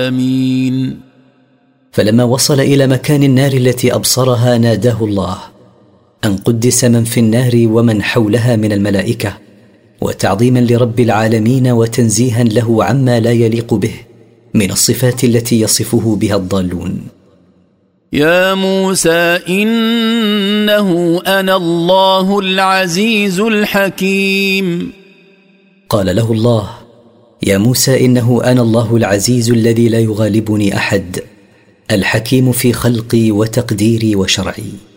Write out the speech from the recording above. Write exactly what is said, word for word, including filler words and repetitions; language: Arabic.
آمين. فلما وصل إلى مكان النار التي أبصرها ناداه الله أن قدس من في النار ومن حولها من الملائكة، وتعظيما لرب العالمين وتنزيها له عما لا يليق به من الصفات التي يصفه بها الضالون. يا موسى إنه أنا الله العزيز الحكيم. قال له الله: يا موسى إنه أنا الله العزيز الذي لا يغالبني أحد، الحكيم في خلقي وتقديري وشرعي.